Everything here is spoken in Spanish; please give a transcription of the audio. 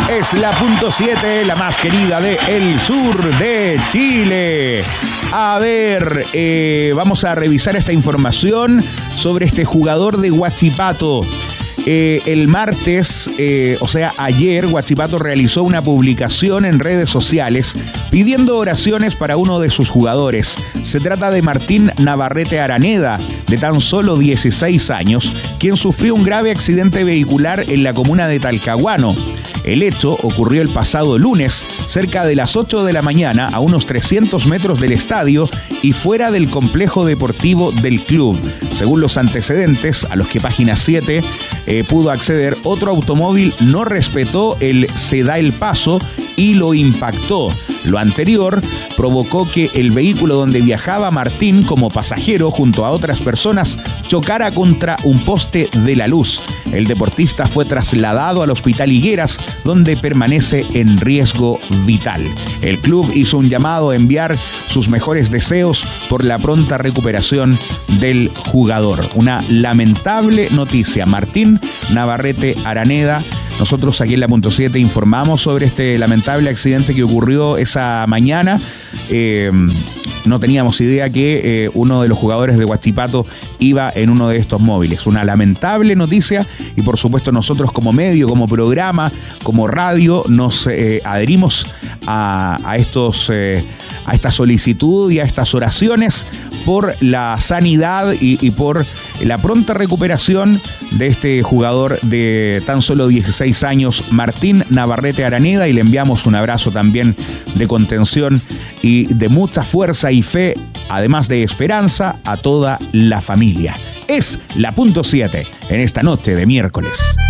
Es la punto 7, la más querida de el sur de Chile. A ver, vamos a revisar esta información sobre este jugador de Huachipato. El martes, o sea, ayer, Huachipato realizó una publicación en redes sociales pidiendo oraciones para uno de sus jugadores. Se trata de Martín Navarrete Araneda, de tan solo 16 años, quien sufrió un grave accidente vehicular en la comuna de Talcahuano. El hecho ocurrió el pasado lunes, cerca de las 8 de la mañana, a unos 300 metros del estadio y fuera del complejo deportivo del club. Según los antecedentes, a los que Página 7 pudo acceder, otro automóvil no respetó el se da el paso y lo impactó. Lo anterior provocó que el vehículo donde viajaba Martín como pasajero junto a otras personas chocara contra un poste de la luz. El deportista fue trasladado al Hospital Higueras, donde permanece en riesgo vital. El club hizo un llamado a enviar sus mejores deseos por la pronta recuperación del jugador. Una lamentable noticia. Martín Navarrete Araneda. Nosotros aquí en la punto 7 informamos sobre este lamentable accidente que ocurrió esa mañana. No teníamos idea que uno de los jugadores de Huachipato iba en uno de estos móviles. Una lamentable noticia y por supuesto nosotros como medio, como programa, como radio, nos adherimos a esta solicitud y a estas oraciones por la sanidad y por la pronta recuperación de este jugador de tan solo 16 años, Martín Navarrete Araneda, y le enviamos un abrazo también de contención y de mucha fuerza y fe, además de esperanza, a toda la familia. Es la punto 7 en esta noche de miércoles.